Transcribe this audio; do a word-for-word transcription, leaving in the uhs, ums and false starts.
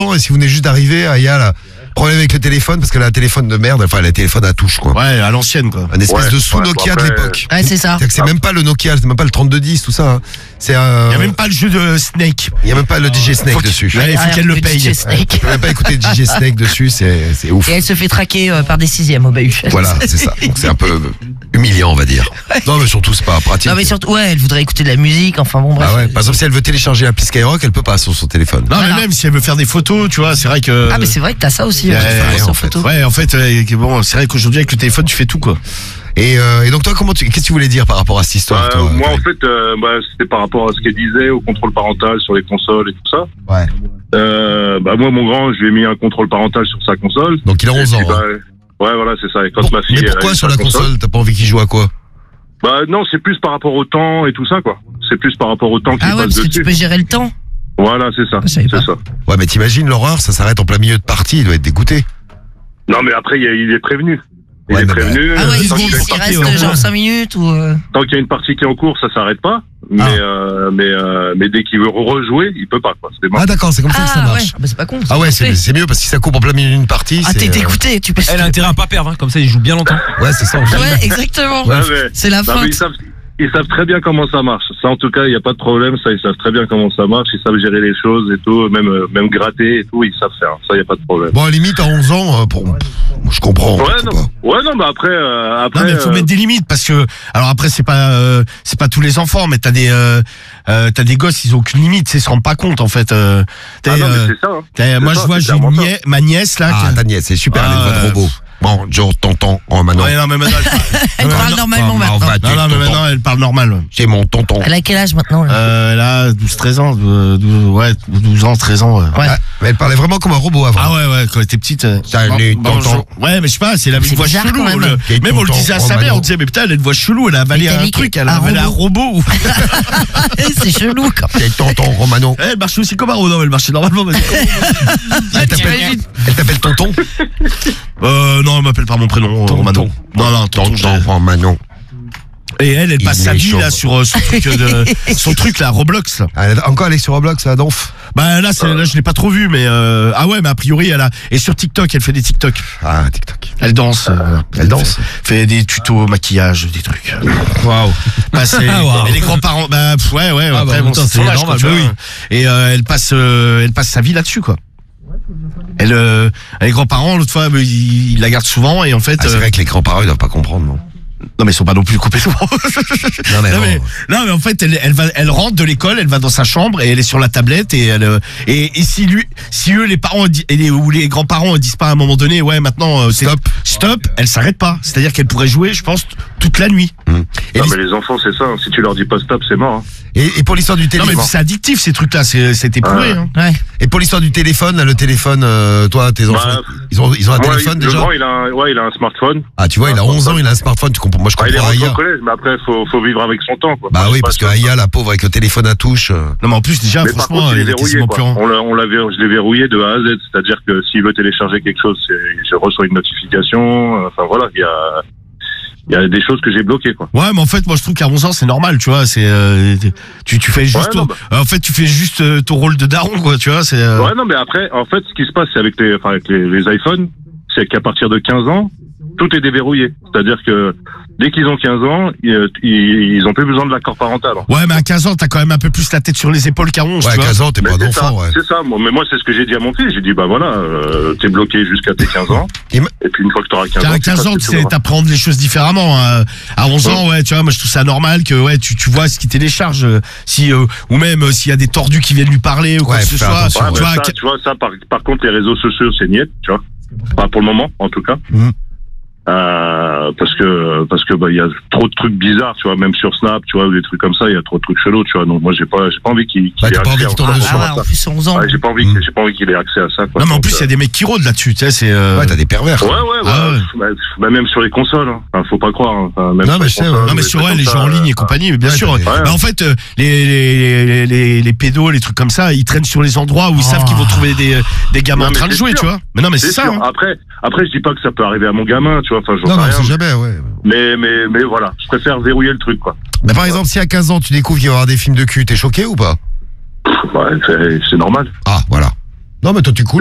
Et si vous venez juste d'arriver, Aya, là, problème avec le téléphone, parce qu'elle a un téléphone de merde, enfin, elle a un téléphone à touche, quoi. Ouais, à l'ancienne, quoi. Un espèce Ouais, de sous ouais, Nokia bon, de après, l'époque. Ouais, c'est ça. C'est-à-dire que c'est même pas le Nokia, c'est même pas le trente-deux dix, tout ça. Hein. C'est un. Il n'y a même pas le jeu de Snake. Il y a même pas le D J Snake Faut dessus. qu'il- Ouais, il faut Derrière qu'elle le le paye. D J Snake. On n'a pas écouté D J Snake dessus, c'est c'est ouf. Et elle se fait traquer euh, par des sixièmes au bahut. Voilà, c'est ça. Donc c'est un peu humiliant, on va dire. Non, mais surtout, c'est pas pratique. Non mais surtout, ouais, elle voudrait écouter de la musique, enfin bon bref. Ah ouais. Par exemple, si elle veut télécharger l'appli Skyrock, elle peut pas sur son téléphone. Non, Voilà. mais même si elle veut faire des photos, tu vois, c'est vrai que. Ah mais c'est vrai que t'as ça aussi, Ouais, hein, ouais, sur en fait. photo. Ouais, en fait, euh, bon, c'est vrai qu'aujourd'hui, avec le téléphone, tu fais tout, quoi. Et, euh, et donc toi, comment tu, qu'est-ce que tu voulais dire par rapport à cette histoire, Bah, toi, moi, en Karim fait, euh, bah, c'était par rapport à ce qu'elle disait, au contrôle parental sur les consoles et tout ça. Ouais. Euh, bah, moi, mon grand, je lui ai mis un contrôle parental sur sa console. Donc il a onze Et ans. puis, bah, hein. ouais, voilà, c'est ça. Et quand Bon, ma fille. mais elle a pourquoi eu sur sa la console, t'as pas envie qu'il joue à quoi? Bah, non, c'est plus par rapport au temps et tout ça, quoi. C'est plus par rapport au temps qu'il Ah ouais, passe parce que dessus. tu peux gérer le temps. Voilà, c'est ça. Je savais C'est pas. ça. Ouais, mais t'imagines l'horreur, ça s'arrête en plein milieu de partie, il doit être dégoûté. Non, mais après, il, y a- il est prévenu. Il Ouais, est mais prévenu. Ah ouais, euh, il tant dit qu'il y a une s'il partie- reste genre cinq minutes ou... euh, tant qu'il y a une partie qui est en cours, ça s'arrête pas. Mais, Ah. euh, mais, euh, mais dès qu'il veut rejouer, il peut pas, quoi. C'est mort. Ah d'accord, c'est comme ça que ça Ah ouais, marche. ah, bah, c'est pas con. Ah ouais, c'est parfait. c'est mieux parce que si ça coupe en plein milieu d'une partie, Ah c'est, t'es euh, dégoûté, tu peux... Elle a intérêt à pas perdre, hein, comme ça il joue bien longtemps. Ouais, c'est ça. en fait. Ouais, exactement. Ouais, mais- C'est la non, mais ils faute. savent, ils savent très bien comment ça marche. Ça, en tout cas, il n'y a pas de problème. Ça, ils savent très bien comment ça marche. Ils savent gérer les choses et tout, même, euh, même gratter et tout, ils savent faire. Ça, il n'y a pas de problème. Bon, à la limite, à onze ans, euh, pour... je comprends. Ouais, je sais non, pas. ouais, non, mais après, euh, après. Non, mais il faut euh, mettre des limites parce que, alors après, c'est pas, euh, c'est pas tous les enfants, mais t'as des, euh, euh, t'as des gosses, ils ont aucune limite, ils se rendent pas compte, en fait. Euh, t'as, Ah non, mais euh, c'est ça. hein. t'as- C'est moi, ça, je vois, c'est j'ai une clairement ça. nièce, ma nièce, là. Ah, qui- ta nièce, c'est super, elle a une voix de Ah, robot. Bon, Joe, tonton, oh, maintenant. Ouais, non, mais maintenant, elle parle, Elle non, parle non, normalement oh, maintenant. va-tu, non, non, mais tonton. maintenant, elle parle normal. ouais. C'est mon tonton. Elle a quel âge maintenant là Euh, elle a douze, treize ans, douze, douze, ouais, douze ans, treize ans, ouais. Ouais. Ah, mais elle parlait vraiment comme un robot avant. Ah ouais, ouais, quand elle était petite. euh, Salut, bon- tonton. bonjour. Ouais, mais je sais pas, c'est la C'est voix bizarre, chelou. quand même. le- Quel Même on le tonton, disait à sa Romano. mère, on disait, mais putain, elle a une voix chelou, elle a avalé Mais t'as un dit truc, que- elle a un avalé un robot. C'est chelou quand C'est tonton Romano. Elle marche aussi comme un rodin, elle marchait normalement. mais- Elle t'appelle, elle t'appelle tonton Euh, non, elle m'appelle par mon prénom, euh, Romano. Non, non, tonton. Tonton Romano. Et elle, elle Il passe sa est vie chaud. là sur euh, son truc, euh, de, son truc là, Roblox. Là. Ah, elle a- encore elle est sur Roblox, la donf. Bah là, c'est, là, je l'ai pas trop vu, mais euh, ah ouais, mais a priori, elle a. Et sur TikTok, elle fait des TikTok. Ah, TikTok. Elle danse. euh, Elle danse. Fait, fait des tutos maquillage, des trucs. Waouh. Bah, c'est, Waouh. et les grands-parents, bah pff, ouais, ouais. Ah, après, bah, bon, putain, c'est son c'est âge, normal, quoi, tu bah vois. Et euh, elle passe, euh, elle passe sa vie là-dessus, quoi. Elle, euh, les grands-parents, l'autre fois, euh, ils, ils la gardent souvent, et en fait. Ah, c'est euh, vrai que les grands-parents, ils doivent pas comprendre, non? Non, mais ils sont pas non plus complètement. Non, mais non, bon. mais, non, mais en fait, elle, elle va, elle rentre de l'école, elle va dans sa chambre et elle est sur la tablette et elle, euh, et, et si lui, si eux, les parents di- et les, ou les grands-parents disent pas à un moment donné, ouais, maintenant, euh, c'est- Stop. stop, elle s'arrête pas. C'est-à-dire qu'elle pourrait jouer, je pense, toute la nuit. Et, Non, l'his- mais les enfants, c'est ça. hein. Si tu leur dis pas stop, c'est mort. hein. et, et pour l'histoire du Non, mais téléphone. c'est addictif, ces trucs-là, c'est, c'est éprouvé, Ouais. hein. Ouais. Et pour l'histoire du téléphone, là, le téléphone, euh, toi, tes enfants, Bah, ils ont, ils ont un Moi, téléphone le déjà? grand, il a, un, ouais, il a un smartphone. Ah, tu vois, il a onze ans, il a un smartphone, tu comprends, moi je Ah, il est comprends rentré au Aya. collège, mais après, faut, faut vivre avec son temps, quoi. Bah Enfin, oui, je parce sais que pas, Aya, la pauvre, avec le téléphone à touche. euh, Non, mais en plus, déjà, Mais par franchement, contre, il est il est verrouillé, quasiment quoi. plus en. On l'a, on l'a, ver- je l'ai verrouillé de A à Z. C'est-à-dire que s'il veut télécharger quelque chose, c'est, je reçois une notification. Enfin, voilà, il y a, il y a des choses que j'ai bloquées, quoi. Ouais, mais en fait, moi, je trouve qu'à onze ans, c'est normal, tu vois, c'est, euh, tu, tu fais juste, Ouais, non, ton- en fait, tu fais juste euh, ton rôle de daron, quoi, tu vois, c'est, euh, Ouais, non, mais après, en fait, ce qui se passe, c'est avec les, enfin, avec les, les iPhones, c'est qu'à partir de quinze ans, tout est déverrouillé. C'est-à-dire que dès qu'ils ont quinze ans, ils, ils ils ont plus besoin de l'accord parental. Ouais, mais à quinze ans, t'as quand même un peu plus la tête sur les épaules qu'à onze, Ouais, tu vois. quinze ans, t'es Mais pas un c'est ça, enfant, ouais. c'est ça. Moi, mais moi, c'est ce que j'ai dit à mon fils. J'ai dit, bah voilà, euh, t'es bloqué jusqu'à tes quinze ans. Et ma- Et puis une fois que t'auras quinze À ans, quinze ans, tu tu sais, t'apprends les choses différemment. hein. À onze ans, ouais, tu vois, moi je trouve ça normal que ouais, tu, tu vois ce qui télécharge, euh, si euh, ou même euh, s'il y a des tordus qui viennent lui parler ou quoi Ouais, que ce faire soit. attention, Ouais, tu mais vois, ça, que- tu vois, ça, par, par contre, les réseaux sociaux, c'est niette, tu vois. Pas pour le moment, en tout cas. Mhm. Euh, parce que, parce que, bah, il y a trop de trucs bizarres, tu vois, même sur Snap, tu vois, ou des trucs comme ça, il y a trop de trucs chelous, tu vois. Donc, moi, j'ai pas, j'ai pas envie qu'il, qu'il Bah, ait t'as pas accès envie qu'il à- t'en Ah, reçoive. à ouais, ça. en plus onze ans. Ouais, j'ai pas envie, Mhm. j'ai pas envie qu'il ait accès à ça, quoi. non, mais en Donc, plus, il y a des mecs qui rôdent là-dessus, tu sais, c'est. euh, Ouais, t'as des pervers. Ouais, ouais, ouais. Ah ouais. Bah, bah, même sur les consoles, hein. Enfin, faut pas croire. hein. Enfin, même Non, sur mais les je sais, consoles, ouais. Non mais des sur trucs ouais, les comme jeux ça, en ligne et euh, compagnie, bien Ouais, sûr. t'as des- Ouais. Bah, en fait, euh, les, les, les, les, les pédos, les trucs comme ça, ils traînent sur les endroits où ils Oh. savent qu'ils vont trouver des, des gamins Non, en mais train de c'est jouer, sûr. tu vois. Mais non, mais c'est, C'est ça. sûr. hein. Après, après, je dis pas que ça peut arriver à mon gamin, tu vois. Enfin, j'en Non, sais non, rien. on sait jamais, ouais. Mais, mais, mais voilà, je préfère verrouiller le truc, quoi. Mais par exemple, si à quinze ans, tu découvres qu'il va y avoir des films de cul, t'es choqué ou pas? Ouais, c'est, c'est normal. Ah, voilà. Non, mais toi, tu coules.